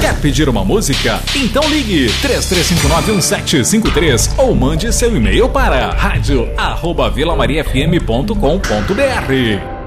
Quer pedir uma música? Então ligue 33591753 ou mande seu e-mail para radio@vilamariafm.com.br.